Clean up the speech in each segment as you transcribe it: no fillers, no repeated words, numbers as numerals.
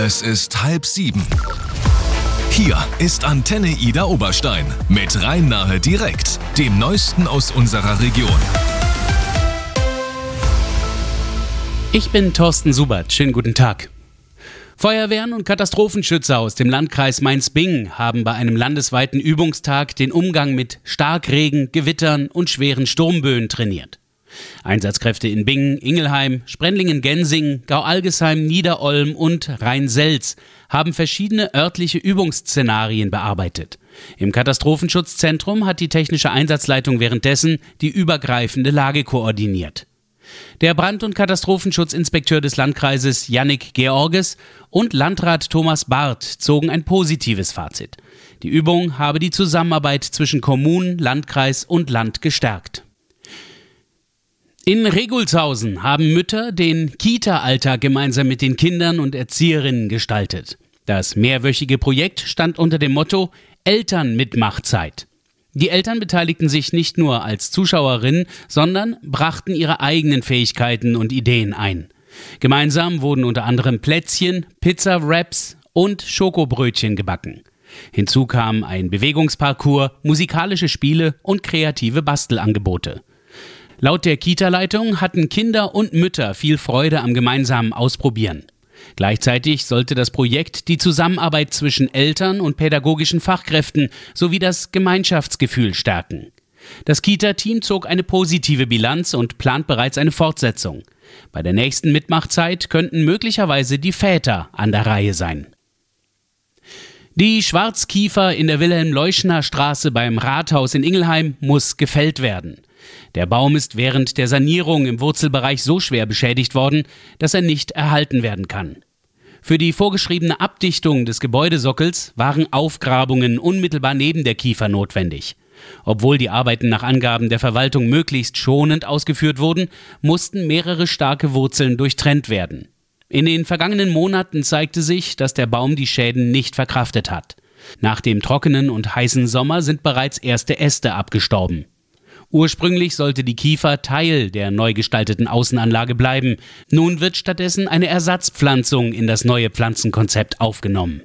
Es ist 6:30. Hier ist Antenne Ida Oberstein mit Rhein-Nahe direkt, dem Neuesten aus unserer Region. Ich bin Thorsten Subert. Schönen guten Tag. Feuerwehren und Katastrophenschützer aus dem Landkreis Mainz-Bingen haben bei einem landesweiten Übungstag den Umgang mit Starkregen, Gewittern und schweren Sturmböen trainiert. Einsatzkräfte in Bingen, Ingelheim, Sprendlingen-Gensingen, Gau-Algesheim, Niederolm und Rhein-Selz haben verschiedene örtliche Übungsszenarien bearbeitet. Im Katastrophenschutzzentrum hat die technische Einsatzleitung währenddessen die übergreifende Lage koordiniert. Der Brand- und Katastrophenschutzinspekteur des Landkreises Jannik Georges und Landrat Thomas Barth zogen ein positives Fazit. Die Übung habe die Zusammenarbeit zwischen Kommunen, Landkreis und Land gestärkt. In Regulshausen haben Mütter den Kita-Alltag gemeinsam mit den Kindern und Erzieherinnen gestaltet. Das mehrwöchige Projekt stand unter dem Motto Elternmitmachzeit. Die Eltern beteiligten sich nicht nur als Zuschauerinnen, sondern brachten ihre eigenen Fähigkeiten und Ideen ein. Gemeinsam wurden unter anderem Plätzchen, Pizza-Wraps und Schokobrötchen gebacken. Hinzu kam ein Bewegungsparcours, musikalische Spiele und kreative Bastelangebote. Laut der Kita-Leitung hatten Kinder und Mütter viel Freude am gemeinsamen Ausprobieren. Gleichzeitig sollte das Projekt die Zusammenarbeit zwischen Eltern und pädagogischen Fachkräften sowie das Gemeinschaftsgefühl stärken. Das Kita-Team zog eine positive Bilanz und plant bereits eine Fortsetzung. Bei der nächsten Mitmachzeit könnten möglicherweise die Väter an der Reihe sein. Die Schwarzkiefer in der Wilhelm-Leuschner-Straße beim Rathaus in Ingelheim muss gefällt werden. Der Baum ist während der Sanierung im Wurzelbereich so schwer beschädigt worden, dass er nicht erhalten werden kann. Für die vorgeschriebene Abdichtung des Gebäudesockels waren Aufgrabungen unmittelbar neben der Kiefer notwendig. Obwohl die Arbeiten nach Angaben der Verwaltung möglichst schonend ausgeführt wurden, mussten mehrere starke Wurzeln durchtrennt werden. In den vergangenen Monaten zeigte sich, dass der Baum die Schäden nicht verkraftet hat. Nach dem trockenen und heißen Sommer sind bereits erste Äste abgestorben. Ursprünglich sollte die Kiefer Teil der neu gestalteten Außenanlage bleiben. Nun wird stattdessen eine Ersatzpflanzung in das neue Pflanzenkonzept aufgenommen.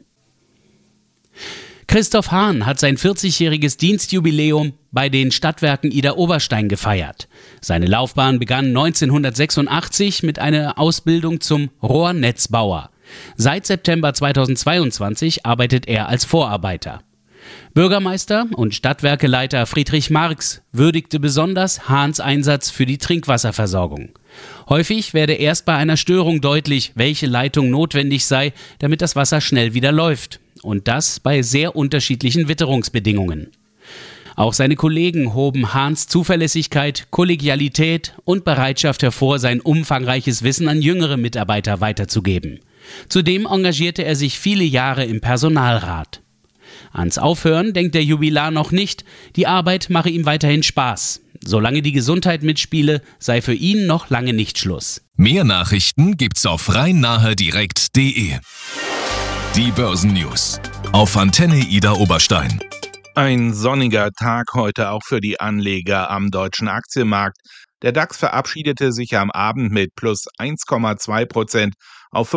Christoph Hahn hat sein 40-jähriges Dienstjubiläum bei den Stadtwerken Ida Oberstein gefeiert. Seine Laufbahn begann 1986 mit einer Ausbildung zum Rohrnetzbauer. Seit September 2022 arbeitet er als Vorarbeiter. Bürgermeister und Stadtwerkeleiter Friedrich Marx würdigte besonders Hahns Einsatz für die Trinkwasserversorgung. Häufig werde erst bei einer Störung deutlich, welche Leitung notwendig sei, damit das Wasser schnell wieder läuft. Und das bei sehr unterschiedlichen Witterungsbedingungen. Auch seine Kollegen hoben Hahns Zuverlässigkeit, Kollegialität und Bereitschaft hervor, sein umfangreiches Wissen an jüngere Mitarbeiter weiterzugeben. Zudem engagierte er sich viele Jahre im Personalrat. Ans Aufhören denkt der Jubilar noch nicht, die Arbeit mache ihm weiterhin Spaß. Solange die Gesundheit mitspiele, sei für ihn noch lange nicht Schluss. Mehr Nachrichten gibt's auf rhein-nahe-direkt.de. Die Börsennews auf Antenne Ida Oberstein. Ein sonniger Tag heute auch für die Anleger am deutschen Aktienmarkt. Der DAX verabschiedete sich am Abend mit plus 1,2% auf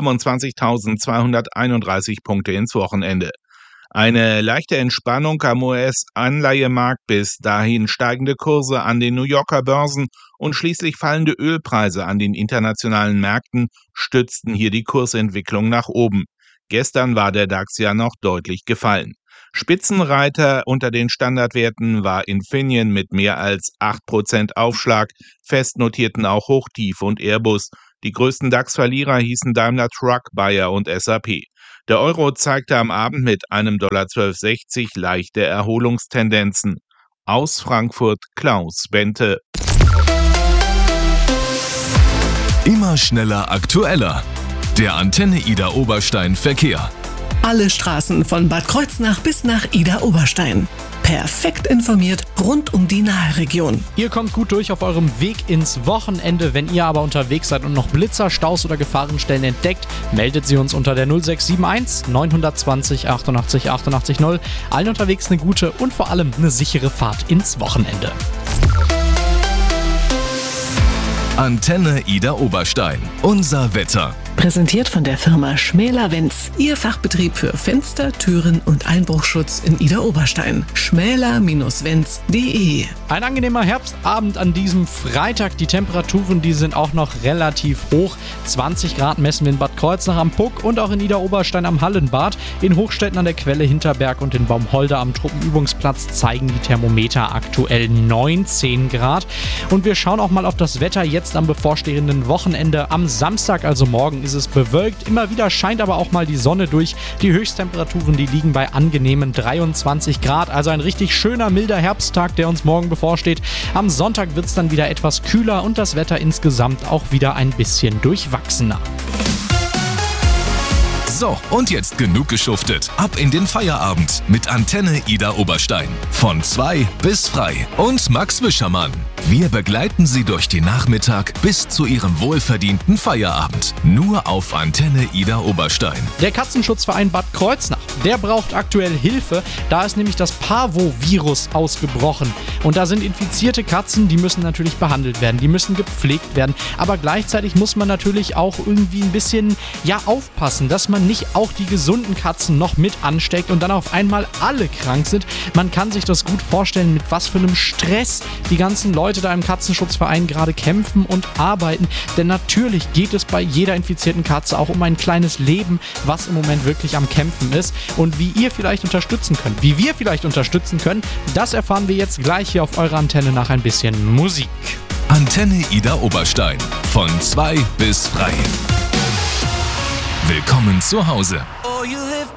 25.231 Punkte ins Wochenende. Eine leichte Entspannung am US-Anleihemarkt, bis dahin steigende Kurse an den New Yorker Börsen und schließlich fallende Ölpreise an den internationalen Märkten stützten hier die Kursentwicklung nach oben. Gestern war der DAX ja noch deutlich gefallen. Spitzenreiter unter den Standardwerten war Infineon mit mehr als 8% Aufschlag, fest notierten auch Hochtief und Airbus. Die größten DAX-Verlierer hießen Daimler Truck, Bayer und SAP. Der Euro zeigte am Abend mit einem $12,60 leichte Erholungstendenzen. Aus Frankfurt Klaus Bente. Immer schneller, aktueller. Der Antenne Ida Oberstein Verkehr. Alle Straßen von Bad Kreuznach bis nach Ida Oberstein. Perfekt informiert rund um die Naheregion. Ihr kommt gut durch auf eurem Weg ins Wochenende. Wenn ihr aber unterwegs seid und noch Blitzer, Staus oder Gefahrenstellen entdeckt, meldet sie uns unter der 0671 920 88 88 0. Allen unterwegs eine gute und vor allem eine sichere Fahrt ins Wochenende. Antenne Ida Oberstein. Unser Wetter. Präsentiert von der Firma Schmäler-Wenz. Ihr Fachbetrieb für Fenster, Türen und Einbruchschutz in Idar-Oberstein. schmäler-wenz.de. Ein angenehmer Herbstabend an diesem Freitag. Die Temperaturen, die sind auch noch relativ hoch. 20 Grad messen wir in Bad Kreuznach am Puck und auch in Idar-Oberstein am Hallenbad. In Hochstetten an der Quelle Hinterberg und in Baumholder am Truppenübungsplatz zeigen die Thermometer aktuell 19 Grad. Und wir schauen auch mal auf das Wetter jetzt am bevorstehenden Wochenende. Am Samstag, also morgen, ist es bewölkt. Immer wieder scheint aber auch mal die Sonne durch. Die Höchsttemperaturen, die liegen bei angenehmen 23 Grad. Also ein richtig schöner, milder Herbsttag, der uns morgen bevorsteht. Am Sonntag wird es dann wieder etwas kühler und das Wetter insgesamt auch wieder ein bisschen durchwachsener. So, und jetzt genug geschuftet. Ab in den Feierabend mit Antenne Idar Oberstein. Von 2 bis frei. Und Max Wischermann. Wir begleiten Sie durch den Nachmittag bis zu Ihrem wohlverdienten Feierabend. Nur auf Antenne Idar Oberstein. Der Katzenschutzverein Bad Kreuznach, der braucht aktuell Hilfe. Da ist nämlich das Parvovirus ausgebrochen. Und da sind infizierte Katzen, die müssen natürlich behandelt werden, die müssen gepflegt werden. Aber gleichzeitig muss man natürlich auch irgendwie ein bisschen aufpassen, dass man nicht auch die gesunden Katzen noch mit ansteckt und dann auf einmal alle krank sind. Man kann sich das gut vorstellen, mit was für einem Stress die ganzen Leute da im Katzenschutzverein gerade kämpfen und arbeiten. Denn natürlich geht es bei jeder infizierten Katze auch um ein kleines Leben, was im Moment wirklich am Kämpfen ist. Und wie ihr vielleicht unterstützen könnt, wie wir vielleicht unterstützen können, das erfahren wir jetzt gleich hier auf eurer Antenne nach ein bisschen Musik. Antenne Idar Oberstein. Von 2 bis frei. Willkommen zu Hause.